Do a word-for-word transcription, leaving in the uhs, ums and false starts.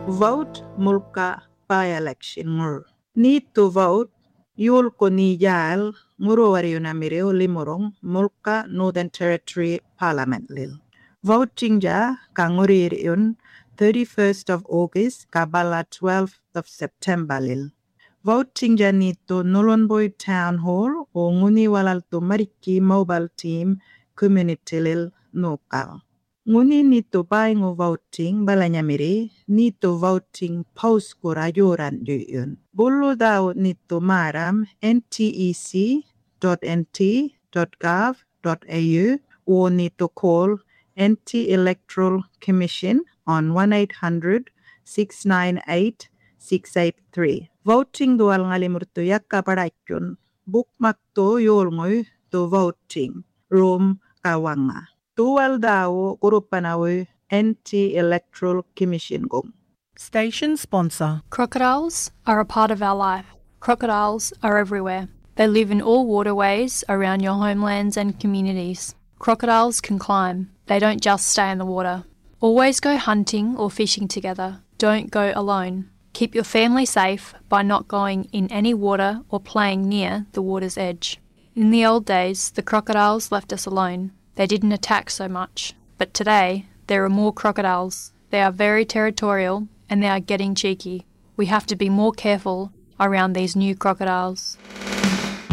Vote mulka by-election ngur. Need to vote yul ko ni jal nguro wari yunamire limorong mulka Northern Territory Parliament lil. Voting ja ka ngurir yun thirty-first of August kabala twelfth of September lil. Voting ja nito Nolonboy Town Hall o nguni walal to mariki mobile team community lil nokal. Nguni nito bay ngo voting balanyamiri nito voting post ko rayoran yun. Bulu daw nito maram n t e c dot n t dot gov dot a u or nito call Anti-Electoral Commission on one eight hundred six nine eight six eight three. Voting dual ngalimurto yakka padakyon bookmark to yolngoy to voting room kawanga. Dual daw kurupanawe Anti-Electoral Commission gong. Station sponsor. Crocodiles are a part of our life. Crocodiles are everywhere. They live in all waterways around your homelands and communities. Crocodiles can climb. They don't just stay in the water. Always go hunting or fishing together. Don't go alone. Keep your family safe by not going in any water or playing near the water's edge. In the old days, the crocodiles left us alone. They didn't attack so much. But today, there are more crocodiles. They are very territorial and they are getting cheeky. We have to be more careful around these new crocodiles.